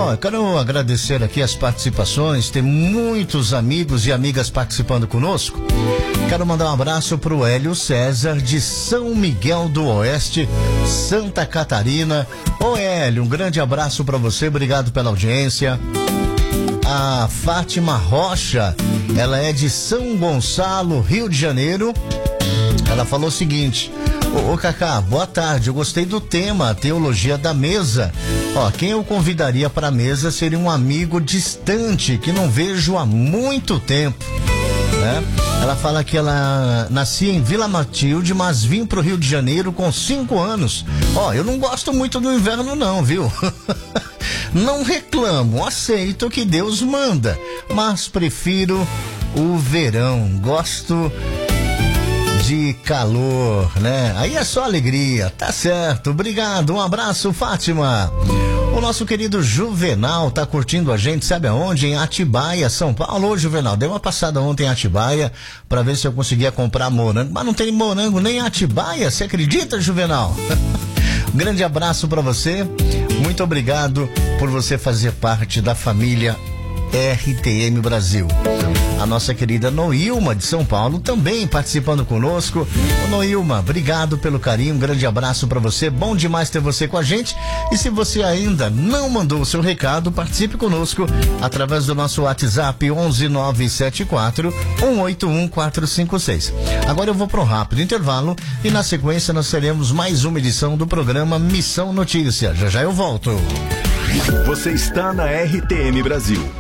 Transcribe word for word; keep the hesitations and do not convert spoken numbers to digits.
Ó, eu quero agradecer aqui as participações, tem muitos amigos e amigas participando conosco. Quero mandar um abraço pro Hélio César de São Miguel do Oeste, Santa Catarina. Ô Hélio, um grande abraço para você, obrigado pela audiência. A Fátima Rocha, ela é de São Gonçalo, Rio de Janeiro. Ela falou o seguinte: Ô, ô Cacá, boa tarde, eu gostei do tema, Teologia da Mesa. Ó, quem eu convidaria para a mesa seria um amigo distante, que não vejo há muito tempo, né? Ela fala que ela nascia em Vila Matilde, mas vim pro Rio de Janeiro com cinco anos. Ó, eu não gosto muito do inverno não, viu? Não reclamo, aceito o que Deus manda, mas prefiro o verão, gosto de calor, né? Aí é só alegria, tá certo, obrigado, um abraço, Fátima. O nosso querido Juvenal tá curtindo a gente, sabe aonde? Em Atibaia, São Paulo. Ô Juvenal, dei uma passada ontem em Atibaia pra ver se eu conseguia comprar morango, mas não tem morango nem em Atibaia, você acredita, Juvenal? Um grande abraço pra você, muito obrigado por você fazer parte da família R T M Brasil. A nossa querida Noilma de São Paulo também participando conosco. Ô Noilma, obrigado pelo carinho, um grande abraço para você, bom demais ter você com a gente. E se você ainda não mandou o seu recado, participe conosco através do nosso WhatsApp onze nove sete quatro um oito um quatro cinco seis. Agora eu vou para um rápido intervalo e na sequência nós teremos mais uma edição do programa Missão Notícia. Já já eu volto. Você está na R T M Brasil.